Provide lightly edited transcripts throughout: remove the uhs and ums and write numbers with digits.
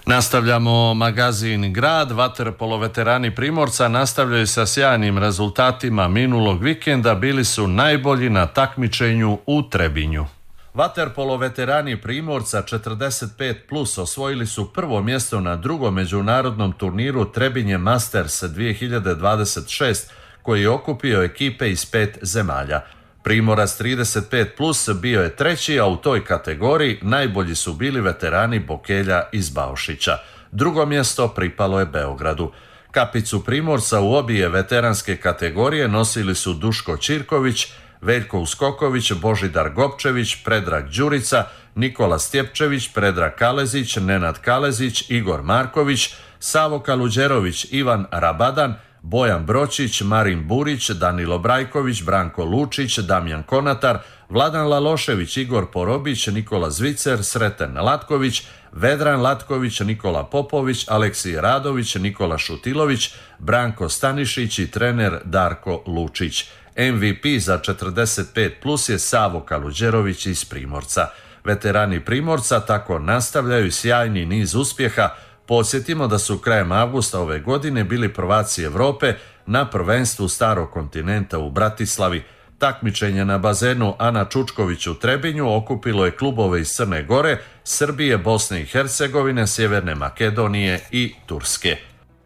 Nastavljamo magazin Grad. Vaterpolo veterani Primorca nastavljaju sa sjajnim rezultatima minulog vikenda, bili su najbolji na takmičenju u Trebinju. Vaterpolo veterani Primorca 45+ osvojili su prvo mjesto na drugom međunarodnom turniru Trebinje Masters 2026 koji je okupio ekipe iz 5 zemalja. Primorac 35+ bio je treći, a u toj kategoriji najbolji su bili veterani Bokelja iz Baušića. Drugo mjesto pripalo je Beogradu. Kapicu Primorca u obje veteranske kategorije nosili su Duško Čirković, Veljko Uskoković, Božidar Gopčević, Predrag Đurica, Nikola Stjepčević, Predrag Kalezić, Nenad Kalezić, Igor Marković, Savo Kaluđerović, Ivan Rabadan, Bojan Bročić, Marin Burić, Danilo Brajković, Branko Lučić, Damjan Konatar, Vladan Lalošević, Igor Porobić, Nikola Zvicer, Sreten Latković, Vedran Latković, Nikola Popović, Aleksij Radović, Nikola Šutilović, Branko Stanišić i trener Darko Lučić. MVP za 45+ je Savo Kaluđerović iz Primorca. Veterani Primorca tako nastavljaju sjajni niz uspjeha. Podsjetimo da su krajem avgusta ove godine bili prvaci Europe na prvenstvu Starog kontinenta u Bratislavi. Takmičenje na bazenu Ana Čučković u Trebinju okupilo je klubove iz Crne Gore, Srbije, Bosne i Hercegovine, Sjeverne Makedonije i Turske.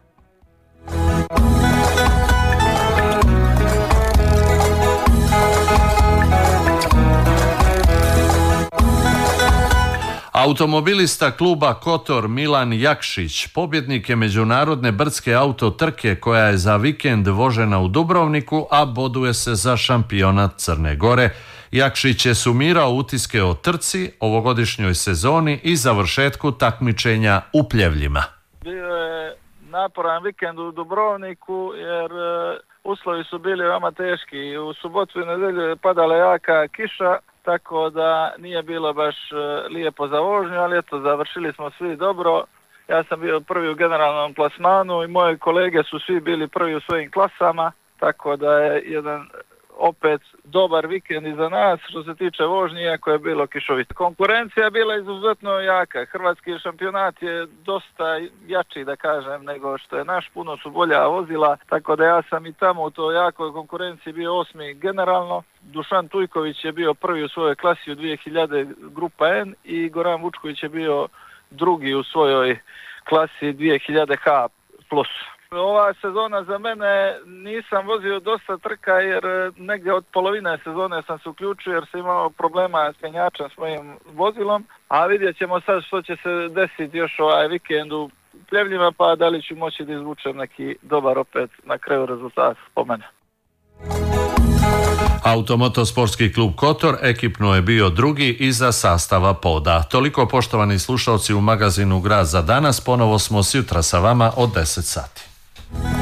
Automobilista kluba Kotor Milan Jakšić pobjednik je međunarodne brdske autotrke koja je za vikend vožena u Dubrovniku, a boduje se za šampionat Crne Gore. Jakšić je sumirao utiske o trci, ovogodišnjoj sezoni i završetku takmičenja u Pljevljima. Bio je naporan vikend u Dubrovniku jer uslovi su bili veoma teški. U subotu i nedelju je padala jaka kiša, tako da nije bilo baš lijepo za vožnju, ali eto, završili smo svi dobro. Ja sam bio prvi u generalnom plasmanu i moje kolege su svi bili prvi u svojim klasama, tako da je jedan opet dobar vikend iza nas što se tiče vožnje, iako je bilo kišovito. Konkurencija je bila izuzetno jaka. Hrvatski šampionat je dosta jači, da kažem, nego što je naš, puno su bolja vozila, tako da ja sam i tamo u toj jakoj konkurenciji bio 8. generalno. Dušan Tujković je bio prvi u svojoj klasi u 2000 grupa N i Goran Vučković je bio drugi u svojoj klasi 2000 H+. Ova sezona za mene, nisam vozio dosta trka jer negdje od polovine sezone sam se uključio jer sam imao problema s penjačem s mojim vozilom, a vidjet ćemo sad što će se desiti još ovaj vikend u Pljevljima, pa da li ću moći da izvučem neki dobar opet na kraju rezultat po mene. Automotosportski klub Kotor ekipno je bio drugi iza sastava poda. Toliko, poštovani slušalci, u magazinu Grad za danas. Ponovo smo sjutra sa vama od 10 sati.